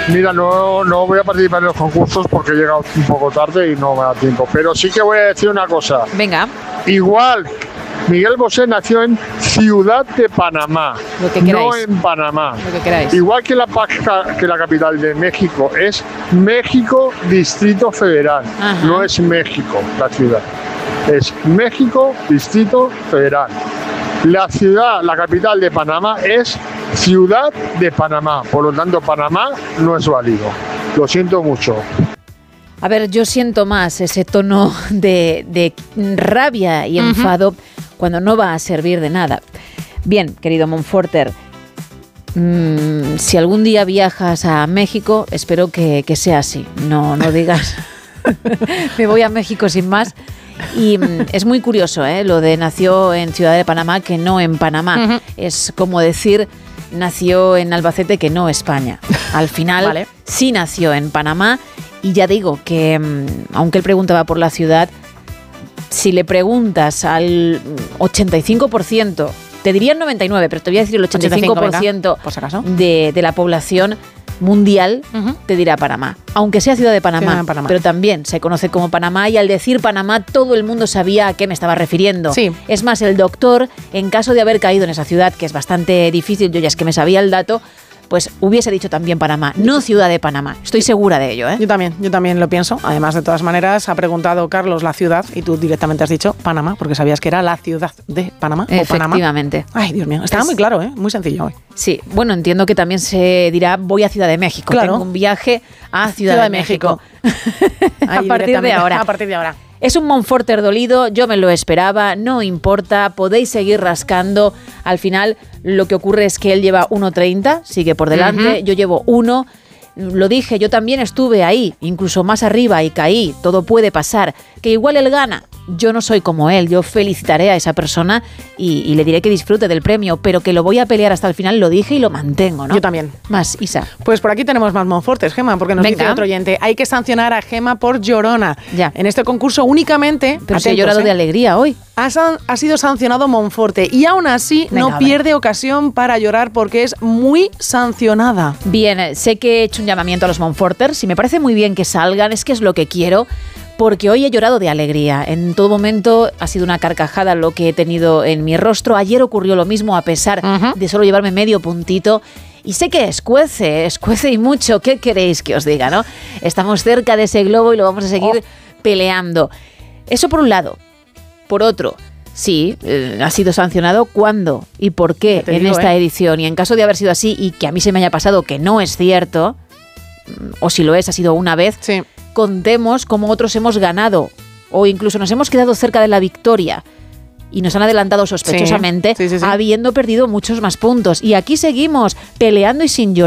Mira, no voy a participar en los concursos porque he llegado un poco tarde y no me da tiempo. Pero sí que voy a decir una cosa. Venga. Igual, Miguel Bosé nació en Ciudad de Panamá, Lo que queráis. no en Panamá. Lo que queráis. Igual que la capital de México es México Distrito Federal. Ajá. No es México la ciudad. Es México Distrito Federal. La capital de Panamá es Ciudad de Panamá. Por lo tanto, Panamá no es válido. Lo siento mucho. A ver, yo siento más ese tono de rabia y enfado cuando no va a servir de nada. Bien, querido Monforter, si algún día viajas a México, espero que sea así. No digas, me voy a México sin más. Y es muy curioso, lo de nació en Ciudad de Panamá que no en Panamá. Es como decir, nació en Albacete que no España. Al final, Vale. Sí nació en Panamá. Y ya digo que, aunque él preguntaba por la ciudad, si le preguntas al 85%, te diría el 99%, pero te voy a decir el 85% venga, por si acaso. de la población mundial, te dirá Panamá. Aunque sea Ciudad de Panamá, Ciudad de Panamá. pero también se conoce como Panamá, y al decir Panamá todo el mundo sabía a qué me estaba refiriendo. Sí. Es más, el doctor, en caso de haber caído en esa ciudad, que es bastante difícil, yo ya es que me sabía el dato, pues hubiese dicho también Panamá, no Ciudad de Panamá. Estoy segura de ello, ¿eh? Yo también lo pienso. Además, de todas maneras, ha preguntado Carlos la ciudad y tú directamente has dicho Panamá, porque sabías que era la ciudad de Panamá o Panamá. Efectivamente. Ay, Dios mío, estaba muy claro, muy sencillo hoy. Sí, bueno, entiendo que también se dirá voy a Ciudad de México. Claro. Tengo un viaje a Ciudad de México. a Ahí partir de ahora. A partir de ahora. Es un Monforter dolido, yo me lo esperaba, no importa, podéis seguir rascando. Al final, lo que ocurre es que él lleva 1.30, sigue por delante, yo llevo 1. Lo dije, yo también estuve ahí, incluso más arriba y caí, todo puede pasar. Que igual él gana, yo no soy como él, yo felicitaré a esa persona y le diré que disfrute del premio, pero que lo voy a pelear hasta el final, lo dije y lo mantengo, ¿no? Yo también. Más, Isa. Pues por aquí tenemos más Monfortes, Gema, porque nos dice otro oyente, hay que sancionar a Gema por llorona. Ya. En este concurso únicamente, Pero si he llorado de alegría hoy. ha sido sancionado Monforte y aún así Venga, no pierde ocasión para llorar porque es muy sancionada. Bien, sé que he hecho un llamamiento a los Monforters y me parece muy bien que salgan, es que es lo que quiero, porque hoy he llorado de alegría. En todo momento ha sido una carcajada lo que he tenido en mi rostro. Ayer ocurrió lo mismo a pesar de solo llevarme medio puntito. Y sé que escuece y mucho. ¿Qué queréis que os diga, no? Estamos cerca de ese globo y lo vamos a seguir peleando. Eso por un lado. Por otro, sí, ha sido sancionado ¿cuándo y por qué en esta edición? Y en caso de haber sido así y que a mí se me haya pasado que no es cierto, o si lo es, ha sido una vez, contemos cómo otros hemos ganado o incluso nos hemos quedado cerca de la victoria y nos han adelantado sospechosamente, habiendo perdido muchos más puntos. Y aquí seguimos peleando y sin llorar.